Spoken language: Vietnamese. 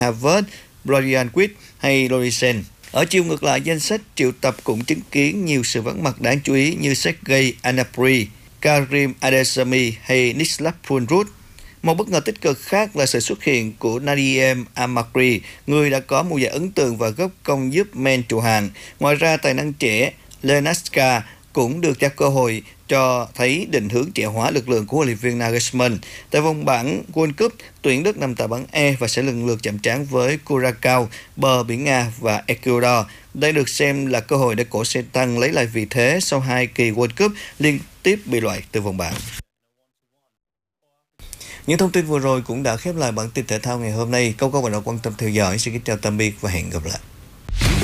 Harvard, Brian Quick hay Lorisen. Ở chiều ngược lại, danh sách triệu tập cũng chứng kiến nhiều sự vắng mặt đáng chú ý như Sergei Anapri, Karim Adesami hay Nislap Punrut. Một bất ngờ tích cực khác là sự xuất hiện của Nadiem Amakri, người đã có mùa giải ấn tượng và góp công giúp Men trụ hạng. Ngoài ra, tài năng trẻ Lenaska cũng được cho cơ hội cho thấy định hướng trẻ hóa lực lượng của huấn luyện viên Nagelsmann. Tại vòng bảng World Cup, tuyển Đức nằm tại bảng E và sẽ lần lượt chạm trán với Curacao, bờ biển Nga và Ecuador. Đây được xem là cơ hội để cổ xe tăng lấy lại vị thế sau 2 kỳ World Cup liên tiếp bị loại từ vòng bảng. Những thông tin vừa rồi cũng đã khép lại bản tin thể thao ngày hôm nay. Câu các bạn đã quan tâm theo dõi. Xin kính chào tạm biệt và hẹn gặp lại.